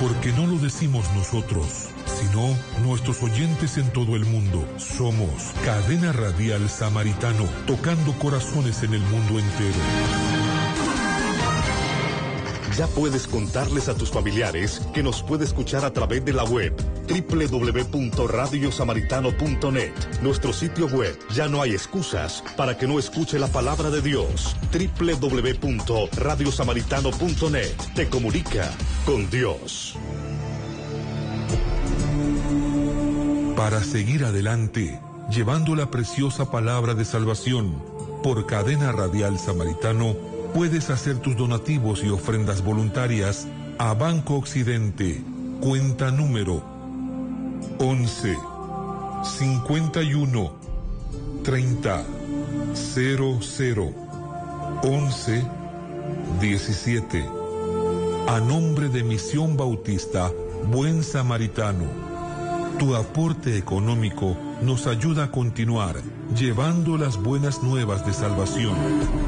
porque no lo decimos nosotros, sino nuestros oyentes en todo el mundo. Somos Cadena Radial Samaritano, tocando corazones en el mundo entero. Ya puedes contarles a tus familiares que nos puede escuchar a través de la web www.radiosamaritano.net. Nuestro sitio web. Ya no hay excusas para que no escuche la palabra de Dios. www.radiosamaritano.net. Te comunica con Dios. Para seguir adelante, llevando la preciosa palabra de salvación por Cadena Radial Samaritano, puedes hacer tus donativos y ofrendas voluntarias a Banco Occidente, cuenta número 11 51 30 00 11 17, a nombre de Misión Bautista Buen Samaritano. Tu aporte económico nos ayuda a continuar llevando las buenas nuevas de salvación.